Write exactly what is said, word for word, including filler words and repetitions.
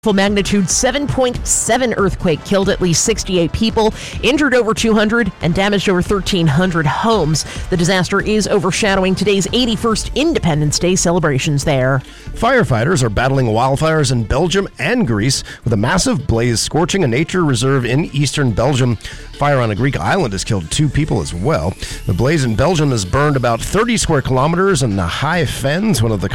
Magnitude seven point seven earthquake killed at least sixty-eight people, injured over two hundred, and damaged over thirteen hundred homes. The disaster is overshadowing today's eighty-first Independence Day celebrations there. Firefighters are battling wildfires in Belgium and Greece, with a massive blaze scorching a nature reserve in eastern Belgium. Fire on a Greek island has killed two people as well. The blaze in Belgium has burned about thirty square kilometers in the High Fens, one of the